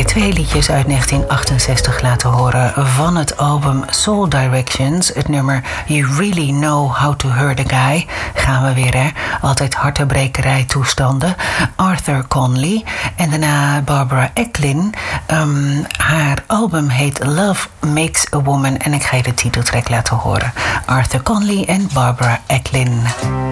Twee liedjes uit 1968 laten horen van het album Soul Directions. Het nummer You Really Know How to Hurt a Guy. Gaan we weer, hè? Altijd hartebrekerij toestanden. Arthur Conley. En daarna Barbara Ecklin. Haar album heet Love Makes a Woman. En ik ga je de titeltrack laten horen. Arthur Conley en Barbara Ecklin.